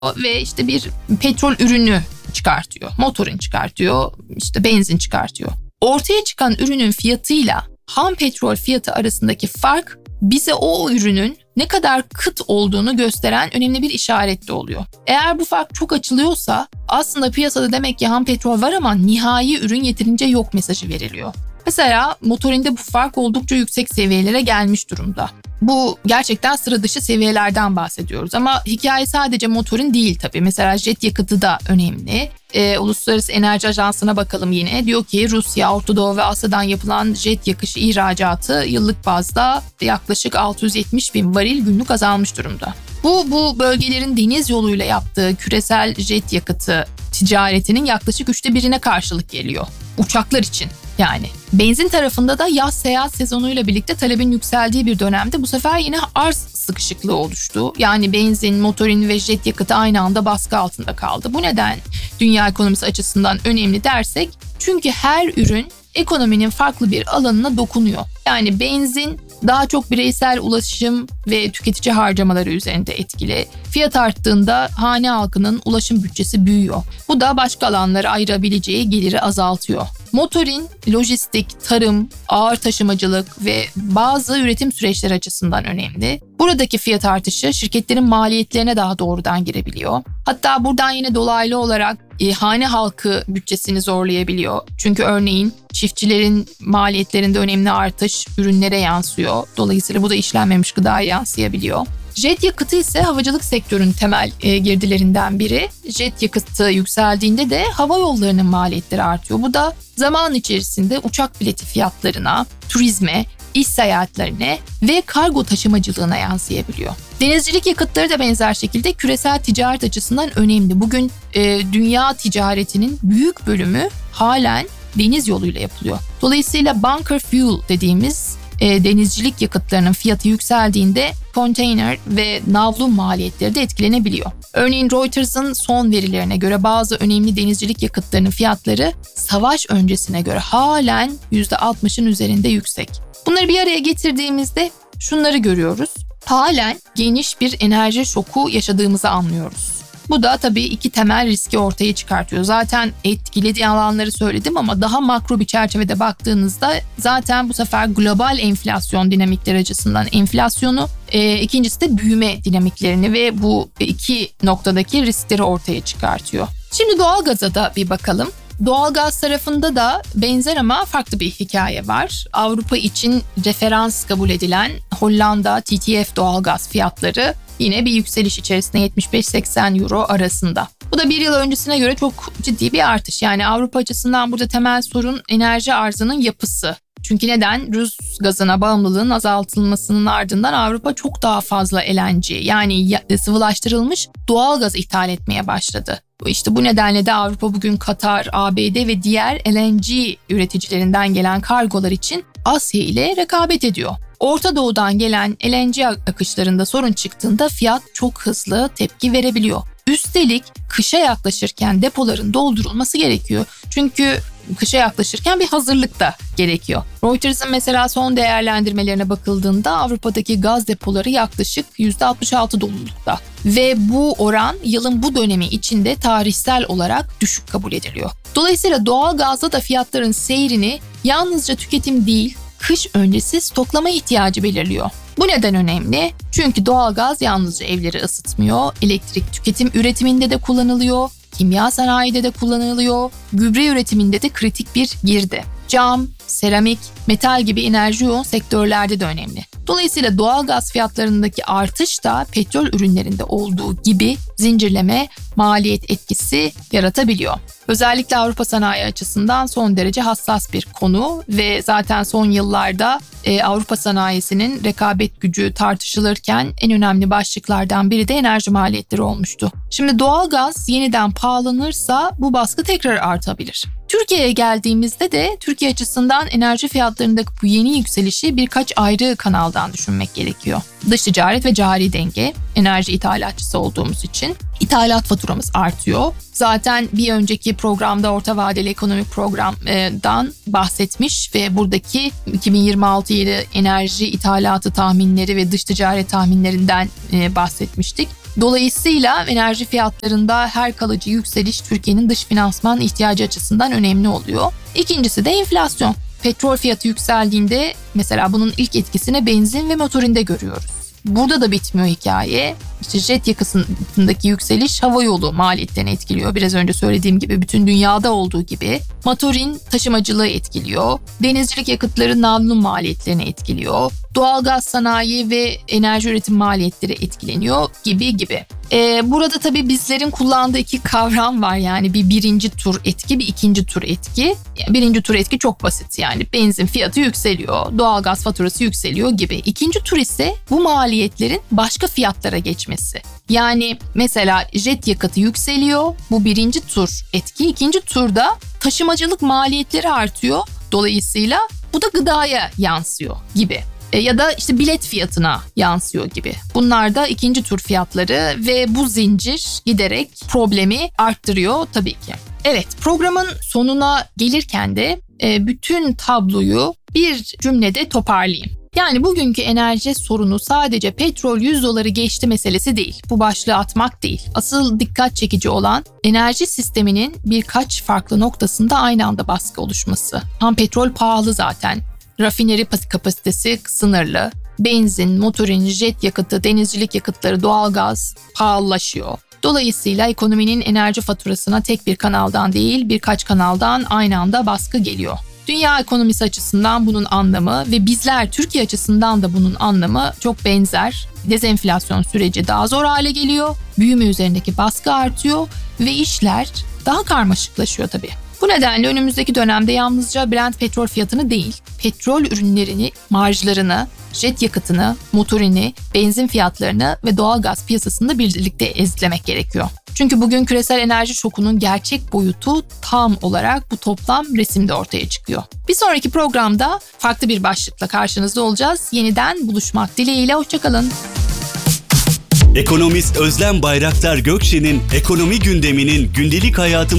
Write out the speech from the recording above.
ve işte bir petrol ürünü çıkartıyor. Motorin çıkartıyor, işte benzin çıkartıyor. Ortaya çıkan ürünün fiyatıyla ham petrol fiyatı arasındaki fark bize o ürünün ne kadar kıt olduğunu gösteren önemli bir işaret de oluyor. Eğer bu fark çok açılıyorsa aslında piyasada demek ki ham petrol var ama nihai ürün yeterince yok mesajı veriliyor. Mesela motorinde bu fark oldukça yüksek seviyelere gelmiş durumda. Bu gerçekten sıra dışı seviyelerden bahsediyoruz ama hikaye sadece motorin değil tabii. Mesela jet yakıtı da önemli. Uluslararası Enerji Ajansı'na bakalım yine. Diyor ki Rusya, Orta Doğu ve Asya'dan yapılan jet yakışı ihracatı yıllık bazda yaklaşık 670 bin varil günlük azalmış durumda. Bu bölgelerin deniz yoluyla yaptığı küresel jet yakıtı ticaretinin yaklaşık 1/3'üne karşılık geliyor. Uçaklar için yani. Benzin tarafında da yaz seyahat sezonuyla birlikte talebin yükseldiği bir dönemde bu sefer yine arz sıkışıklığı oluştu. Yani benzin, motorin ve jet yakıtı aynı anda baskı altında kaldı. Bu neden dünya ekonomisi açısından önemli dersek, çünkü her ürün ekonominin farklı bir alanına dokunuyor. Yani benzin daha çok bireysel ulaşım ve tüketici harcamaları üzerinde etkili. Fiyat arttığında hane halkının ulaşım bütçesi büyüyor. Bu da başka alanlara ayırabileceği geliri azaltıyor. Motorin, lojistik, tarım, ağır taşımacılık ve bazı üretim süreçleri açısından önemli. Buradaki fiyat artışı şirketlerin maliyetlerine daha doğrudan girebiliyor. Hatta buradan yine dolaylı olarak hane halkı bütçesini zorlayabiliyor. Çünkü örneğin çiftçilerin maliyetlerinde önemli artış ürünlere yansıyor. Dolayısıyla bu da işlenmemiş gıdaya yansıyabiliyor. Jet yakıtı ise havacılık sektörünün temel girdilerinden biri. Jet yakıtı yükseldiğinde de hava yollarının maliyetleri artıyor. Bu da zaman içerisinde uçak bileti fiyatlarına, turizme, iş seyahatlerine ve kargo taşımacılığına yansıyabiliyor. Denizcilik yakıtları da benzer şekilde küresel ticaret açısından önemli. Bugün dünya ticaretinin büyük bölümü halen deniz yoluyla yapılıyor. Dolayısıyla bunker fuel dediğimiz denizcilik yakıtlarının fiyatı yükseldiğinde konteyner ve navlun maliyetleri de etkilenebiliyor. Örneğin Reuters'ın son verilerine göre bazı önemli denizcilik yakıtlarının fiyatları savaş öncesine göre halen %60'ın üzerinde yüksek. Bunları bir araya getirdiğimizde şunları görüyoruz. Halen geniş bir enerji şoku yaşadığımızı anlıyoruz. Bu da tabii iki temel riski ortaya çıkartıyor. Zaten etkilediği alanları söyledim ama daha makro bir çerçevede baktığınızda zaten bu sefer global enflasyon dinamikleri açısından enflasyonu, ikincisi de büyüme dinamiklerini ve bu iki noktadaki riskleri ortaya çıkartıyor. Şimdi doğalgaza da bir bakalım. Doğalgaz tarafında da benzer ama farklı bir hikaye var. Avrupa için referans kabul edilen Hollanda TTF doğalgaz fiyatları yine bir yükseliş içerisinde 75-80 euro arasında. Bu da bir yıl öncesine göre çok ciddi bir artış. Yani Avrupa açısından burada temel sorun enerji arzının yapısı. Çünkü neden? Rus gazına bağımlılığın azaltılmasının ardından Avrupa çok daha fazla LNG yani sıvılaştırılmış doğal gaz ithal etmeye başladı. İşte bu nedenle de Avrupa bugün Katar, ABD ve diğer LNG üreticilerinden gelen kargolar için Asya ile rekabet ediyor. Orta Doğu'dan gelen LNG akışlarında sorun çıktığında fiyat çok hızlı tepki verebiliyor. Üstelik kışa yaklaşırken depoların doldurulması gerekiyor. Çünkü kışa yaklaşırken bir hazırlık da gerekiyor. Reuters'ın mesela son değerlendirmelerine bakıldığında Avrupa'daki gaz depoları yaklaşık %66 dolulukta. Ve bu oran yılın bu dönemi içinde tarihsel olarak düşük kabul ediliyor. Dolayısıyla doğal gazda da fiyatların seyrini yalnızca tüketim değil, kış öncesi stoklama ihtiyacı belirliyor. Bu neden önemli? Çünkü doğalgaz yalnızca evleri ısıtmıyor, elektrik tüketim üretiminde de kullanılıyor, kimya sanayide de kullanılıyor, gübre üretiminde de kritik bir girdi. Cam, seramik, metal gibi enerji yoğun sektörlerde de önemli. Dolayısıyla doğalgaz fiyatlarındaki artış da petrol ürünlerinde olduğu gibi zincirleme maliyet etkisi yaratabiliyor. Özellikle Avrupa sanayi açısından son derece hassas bir konu ve zaten son yıllarda Avrupa sanayisinin rekabet gücü tartışılırken en önemli başlıklardan biri de enerji maliyetleri olmuştu. Şimdi doğalgaz yeniden pahalanırsa bu baskı tekrar artabilir. Türkiye'ye geldiğimizde de Türkiye açısından enerji fiyatlarındaki bu yeni yükselişi birkaç ayrı kanaldan düşünmek gerekiyor. Dış ticaret ve cari denge, enerji ithalatçısı olduğumuz için ithalat faturamız artıyor. Zaten bir önceki programda orta vadeli ekonomik programdan bahsetmiş ve buradaki 2026 yılı enerji ithalatı tahminleri ve dış ticaret tahminlerinden bahsetmiştik. Dolayısıyla enerji fiyatlarında her kalıcı yükseliş Türkiye'nin dış finansman ihtiyacı açısından önemli oluyor. İkincisi de enflasyon. Petrol fiyatı yükseldiğinde mesela bunun ilk etkisini benzin ve motorinde görüyoruz. Burada da bitmiyor hikaye. İşte jet yakıtındaki yükseliş havayolu maliyetlerini etkiliyor. Biraz önce söylediğim gibi bütün dünyada olduğu gibi. Motorin taşımacılığı etkiliyor. Denizcilik yakıtları navlun maliyetlerini etkiliyor. Doğalgaz sanayi ve enerji üretim maliyetleri etkileniyor gibi. Burada tabii bizlerin kullandığı iki kavram var, yani bir birinci tur etki, bir ikinci tur etki. Birinci tur etki çok basit, yani benzin fiyatı yükseliyor, doğalgaz faturası yükseliyor gibi. İkinci tur ise bu maliyetlerin başka fiyatlara geçmesi. Yani mesela jet yakıtı yükseliyor, bu birinci tur etki. İkinci turda taşımacılık maliyetleri artıyor, dolayısıyla bu da gıdaya yansıyor gibi. Ya da işte bilet fiyatına yansıyor gibi. Bunlar da ikinci tur fiyatları ve bu zincir giderek problemi arttırıyor tabii ki. Evet, programın sonuna gelirken de bütün tabloyu bir cümlede toparlayayım. Yani bugünkü enerji sorunu sadece petrol $100 geçti meselesi değil. Bu başlığı atmak değil. Asıl dikkat çekici olan enerji sisteminin birkaç farklı noktasında aynı anda baskı oluşması. Ham petrol pahalı zaten. Rafineri kapasitesi sınırlı. Benzin, motorin, jet yakıtı, denizcilik yakıtları, doğalgaz pahalılaşıyor. Dolayısıyla ekonominin enerji faturasına tek bir kanaldan değil, birkaç kanaldan aynı anda baskı geliyor. Dünya ekonomisi açısından bunun anlamı ve bizler Türkiye açısından da bunun anlamı çok benzer. Dezenflasyon süreci daha zor hale geliyor, büyüme üzerindeki baskı artıyor ve işler daha karmaşıklaşıyor tabii. Bu nedenle önümüzdeki dönemde yalnızca Brent petrol fiyatını değil, petrol ürünlerini, marjlarını, jet yakıtını, motorini, benzin fiyatlarını ve doğalgaz piyasasını birlikte izlemek gerekiyor. Çünkü bugün küresel enerji şokunun gerçek boyutu tam olarak bu toplam resimde ortaya çıkıyor. Bir sonraki programda farklı bir başlıkla karşınızda olacağız. Yeniden buluşmak dileğiyle, hoşçakalın. Ekonomist Özlem Bayraktar Gökçe'nin ekonomi gündeminin gündelik hayatımızı